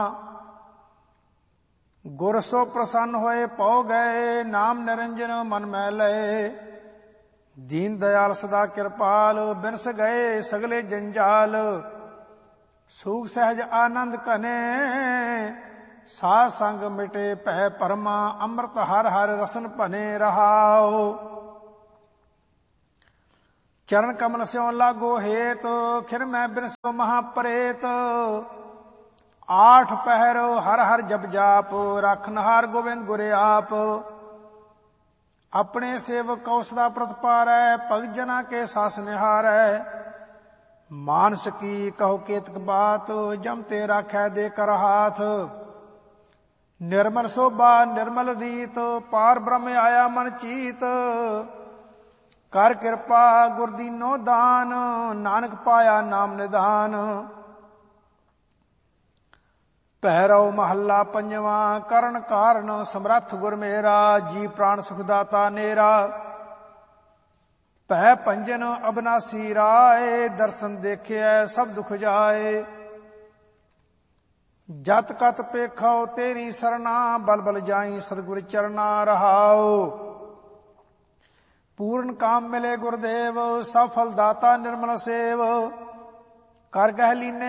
गुर सो प्रसन्न होए पौ गए, नाम निरंजन मन मै लए। दीन दयाल सदा कृपाल, बिनस गए सगले जंजाल। सूख सहज आनंद कने, साध संग मिटे पै परमा। अमृत हर हर रसन भने रहाओ। चरण कमल स्यों लागो हेत, खिर मैं बिनसो महापरेत। आठ पहरो हर हर जप जाप, रखनहार गोविंद गुरे आप। अपने सेवक कौ सदा प्रतिपारै, भगत जना के सास निहारै। मानस की कहो केतक बात, जमते राखै दे कर हाथ। निर्मल शोभा निर्मल रीत, पार ब्रह्म आया मन चीत। कर कृपा गुर दीनो दान, नानक पाया नाम निधान। भैरव महला पंजवा, करण कारण समरथ गुर मेरा। जी प्राण सुखदाता नेरा, भै पंजन अबनासी राय। दर्शन देखिए सब दुख जाए, जत कत पेखो तेरी सरना। बल बल जाई सतगुर चरना रहाओ। पूर्ण काम मिले गुरुदेव, सफल दाता निर्मल सेव। कर गह लीने